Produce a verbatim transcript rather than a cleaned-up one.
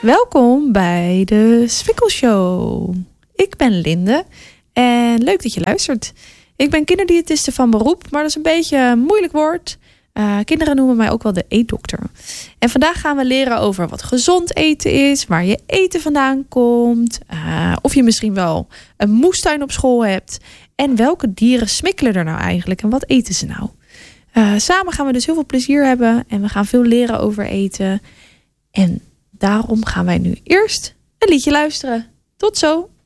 Welkom bij de Swikkelshow. Ik ben Linde en leuk dat je luistert. Ik ben kinderdiëtiste van beroep, maar dat is een beetje een moeilijk woord. Uh, kinderen noemen mij ook wel de eetdokter. En vandaag gaan we leren over wat gezond eten is, waar je eten vandaan komt, uh, of je misschien wel een moestuin op school hebt en welke dieren smikkelen er nou eigenlijk en wat eten ze nou. Uh, samen gaan we dus heel veel plezier hebben en we gaan veel leren over eten. En daarom gaan wij nu eerst een liedje luisteren. Tot zo!